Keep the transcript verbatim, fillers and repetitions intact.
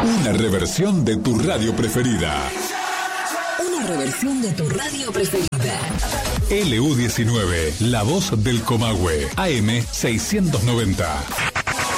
Una reversión de tu radio preferida. Una reversión de tu radio preferida. L U diecinueve, la voz del Comahue, A M seiscientos noventa.